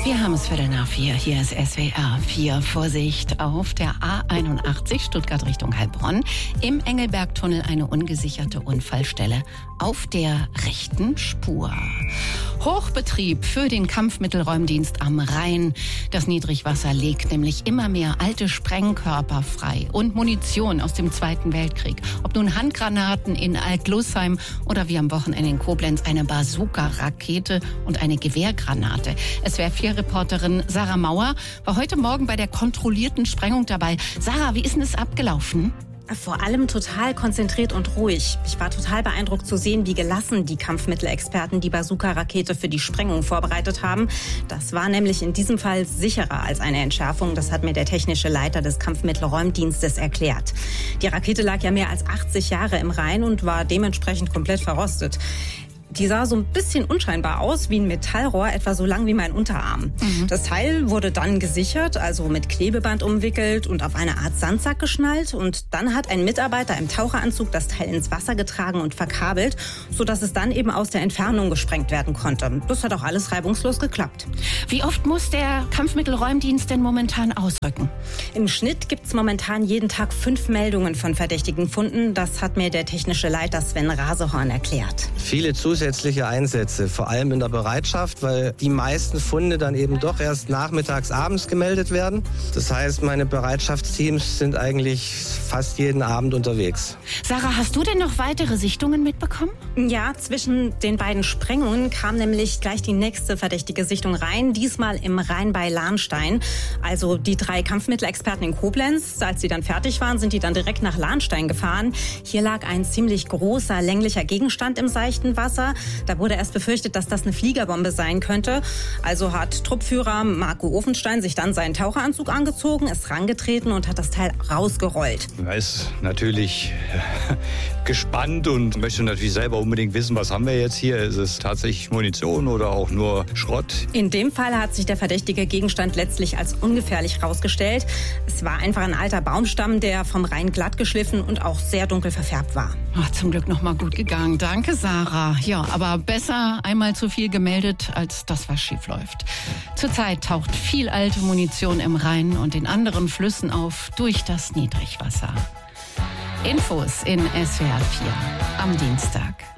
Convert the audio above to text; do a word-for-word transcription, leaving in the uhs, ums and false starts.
Wir haben es Viertel nach vier. Hier ist S W R vier. Vorsicht auf der A einundachtzig Stuttgart Richtung Heilbronn. Im Engelbergtunnel eine ungesicherte Unfallstelle auf der rechten Spur. Hochbetrieb für den Kampfmittelräumdienst am Rhein. Das Niedrigwasser legt nämlich immer mehr alte Sprengkörper frei und Munition aus dem Zweiten Weltkrieg. Ob nun Handgranaten in Alt-Lussheim oder wie am Wochenende in Koblenz eine Bazooka-Rakete und eine Gewehrgranate. S W R vier Reporterin Sarah Mauer war heute Morgen bei der kontrollierten Sprengung dabei. Sarah, wie ist denn es abgelaufen? Vor allem total konzentriert und ruhig. Ich war total beeindruckt zu sehen, wie gelassen die Kampfmittelexperten die Bazooka-Rakete für die Sprengung vorbereitet haben. Das war nämlich in diesem Fall sicherer als eine Entschärfung. Das hat mir der technische Leiter des Kampfmittelräumdienstes erklärt. Die Rakete lag ja mehr als achtzig Jahre im Rhein und war dementsprechend komplett verrostet. Die sah so ein bisschen unscheinbar aus, wie ein Metallrohr, etwa so lang wie mein Unterarm. Mhm. Das Teil wurde dann gesichert, also mit Klebeband umwickelt und auf eine Art Sandsack geschnallt. Und dann hat ein Mitarbeiter im Taucheranzug das Teil ins Wasser getragen und verkabelt, sodass es dann eben aus der Entfernung gesprengt werden konnte. Das hat auch alles reibungslos geklappt. Wie oft muss der Kampfmittelräumdienst denn momentan ausrücken? Im Schnitt gibt es momentan jeden Tag fünf Meldungen von verdächtigen Funden. Das hat mir der technische Leiter Sven Rasehorn erklärt. Viele zusätzliche Einsätze, vor allem in der Bereitschaft, weil die meisten Funde dann eben doch erst nachmittags, abends gemeldet werden. Das heißt, meine Bereitschaftsteams sind eigentlich fast jeden Abend unterwegs. Sarah, hast du denn noch weitere Sichtungen mitbekommen? Ja, zwischen den beiden Sprengungen kam nämlich gleich die nächste verdächtige Sichtung rein, diesmal im Rhein bei Lahnstein. Also die drei Kampfmittelexperten in Koblenz, als sie dann fertig waren, sind die dann direkt nach Lahnstein gefahren. Hier lag ein ziemlich großer, länglicher Gegenstand im seichten Wasser. Da wurde erst befürchtet, dass das eine Fliegerbombe sein könnte. Also hat Truppführer Marco Ofenstein sich dann seinen Taucheranzug angezogen, ist rangetreten und hat das Teil rausgerollt. Er ist natürlich gespannt und möchte natürlich selber unbedingt wissen, was haben wir jetzt hier? Ist es tatsächlich Munition oder auch nur Schrott? In dem Fall hat sich der verdächtige Gegenstand letztlich als ungefährlich rausgestellt. Es war einfach ein alter Baumstamm, der vom Rhein glatt geschliffen und auch sehr dunkel verfärbt war. Ach, zum Glück noch mal gut gegangen. Danke, Sarah. Ja, aber besser einmal zu viel gemeldet, als dass was schief läuft. Zurzeit taucht viel alte Munition im Rhein und in anderen Flüssen auf durch das Niedrigwasser. Infos in S W R vier am Dienstag.